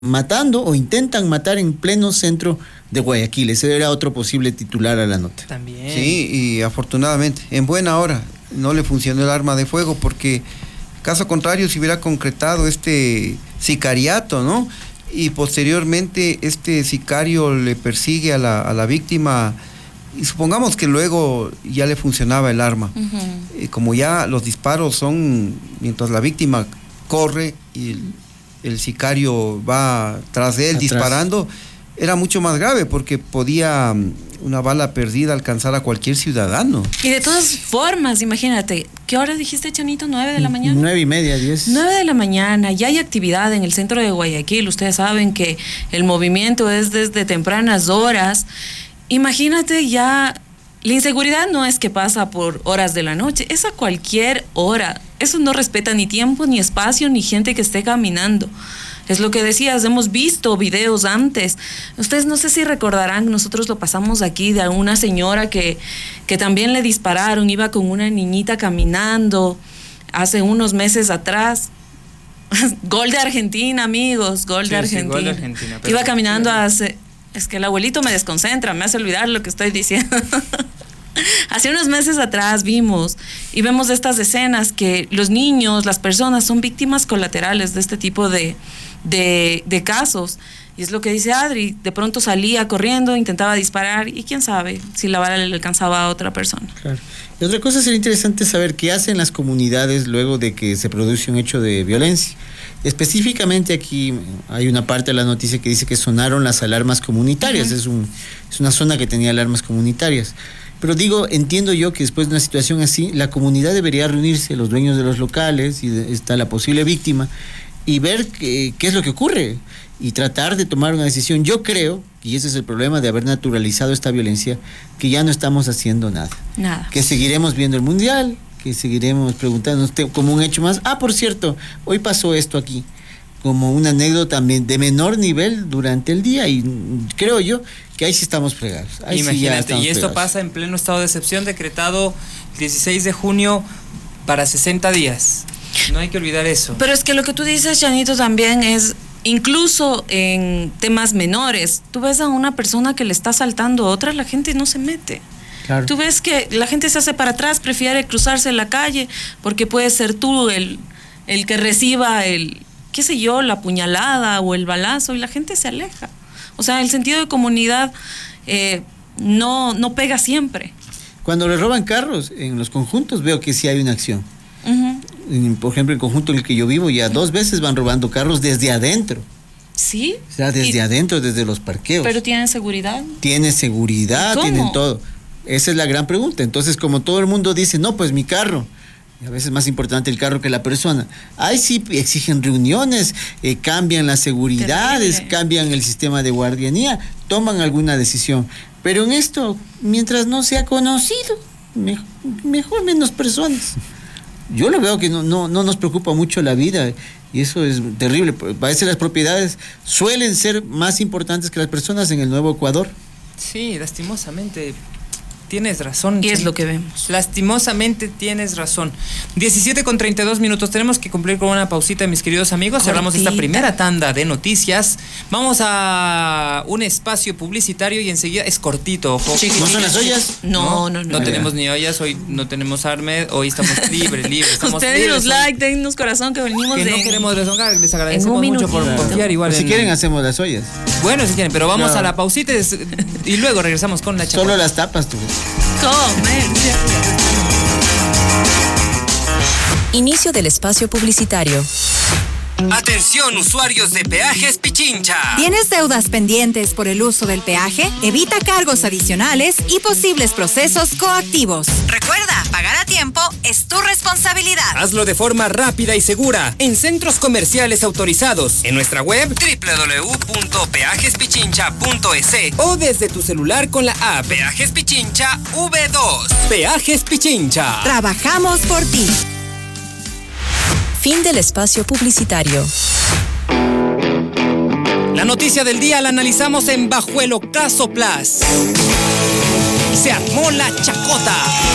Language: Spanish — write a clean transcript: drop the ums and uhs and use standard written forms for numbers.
matando o intentan matar en pleno centro de Guayaquil. Ese era otro posible titular a la nota. También. Sí, y afortunadamente, en buena hora, no le funcionó el arma de fuego, porque caso contrario se hubiera concretado este sicariato, ¿no? Y posteriormente este sicario le persigue a la víctima, y supongamos que luego ya le funcionaba el arma. Como ya los disparos son mientras la víctima corre y el sicario va tras de él disparando, era mucho más grave, porque podía una bala perdida alcanzar a cualquier ciudadano. Y de todas formas, imagínate, ¿qué hora dijiste, Chanito? ¿9 de la mañana? 9:30, 10. 9 de la mañana, ya hay actividad en el centro de Guayaquil. Ustedes saben que el movimiento es desde tempranas horas. Imagínate ya, la inseguridad no es que pasa por horas de la noche, es a cualquier hora. Eso no respeta ni tiempo, ni espacio, ni gente que esté caminando. Es lo que decías, hemos visto videos antes. Ustedes no sé si recordarán, nosotros lo pasamos aquí, de una señora que también le dispararon, iba con una niñita caminando hace unos meses atrás. Gol de Argentina, amigos, gol de Argentina. Sí, gol de Argentina. Iba caminando hace... Es que el abuelito me desconcentra, me hace olvidar lo que estoy diciendo. Hace unos meses atrás vimos y vemos estas escenas que los niños, las personas son víctimas colaterales de este tipo de casos. Y es lo que dice Adri, de pronto salía corriendo, intentaba disparar y quién sabe si la bala le alcanzaba a otra persona. Claro. Y otra cosa sería interesante saber qué hacen las comunidades luego de que se produce un hecho de violencia. Específicamente aquí hay una parte de la noticia que dice que sonaron las alarmas comunitarias. Es una zona que tenía alarmas comunitarias. Pero entiendo yo que después de una situación así, la comunidad debería reunirse, los dueños de los locales, y está la posible víctima, y ver qué es lo que ocurre y tratar de tomar una decisión. Yo creo, y ese es el problema de haber naturalizado esta violencia, que ya no estamos haciendo nada. Que seguiremos viendo el mundial, que seguiremos preguntándonos como un hecho más. Por cierto, hoy pasó esto aquí, como una anécdota de menor nivel durante el día, y creo yo que ahí sí estamos fregados. Imagínate, y esto pasa en pleno estado de excepción decretado el 16 de junio para 60 días. No hay que olvidar eso. Pero es que lo que tú dices, Chanito, también es, incluso en temas menores, tú ves a una persona que le está asaltando a otra, la gente no se mete. Claro. Tú ves que la gente se hace para atrás, prefiere cruzarse en la calle, porque puedes ser tú el que reciba qué sé yo, la puñalada o el balazo, y la gente se aleja. O sea, el sentido de comunidad no pega siempre. Cuando le roban carros en los conjuntos, veo que sí hay una acción. Por ejemplo, el conjunto en el que yo vivo, ya 2 veces van robando carros desde adentro. ¿Sí? O sea, desde adentro, desde los parqueos. ¿Pero tienen seguridad? Tienen seguridad, tienen todo. Esa es la gran pregunta. Entonces, como todo el mundo dice, no, pues mi carro, y a veces es más importante el carro que la persona. Ahí sí exigen reuniones, cambian las seguridades, cambian el sistema de guardianía, toman alguna decisión. Pero en esto, mientras no sea conocido, mejor menos personas. Yo lo veo que no nos preocupa mucho la vida, y eso es terrible. A veces las propiedades suelen ser más importantes que las personas en el Nuevo Ecuador. Sí, lastimosamente. Tienes razón. Y es lo que vemos. Lastimosamente tienes razón. 17:32. Tenemos que cumplir con una pausita, mis queridos amigos. Cerramos esta primera tanda de noticias. Vamos a un espacio publicitario y enseguida es cortito, ojo. ¿No son las ollas? No. No tenemos ni ollas, hoy no tenemos Armed, hoy estamos libres. Ustedes nos like, dennos corazón, que venimos que de... no queremos rezongar, les agradecemos mucho por confiar igual. Si quieren hacemos las ollas. Bueno, si quieren, pero vamos a la pausita y luego regresamos con la chacota. Solo las tapas tú. Inicio del espacio publicitario. Atención, usuarios de Peajes Pichincha. ¿Tienes deudas pendientes por el uso del peaje? Evita cargos adicionales y posibles procesos coactivos. Recuerda, pagar a tiempo es tu responsabilidad. Hazlo de forma rápida y segura en centros comerciales autorizados, en nuestra web www.peajespichincha.es o desde tu celular con la app Peajes Pichincha V2. Peajes Pichincha. Trabajamos por ti. Fin del espacio publicitario. La noticia del día la analizamos en Bajo el Ocaso Plus. Se armó la chacota.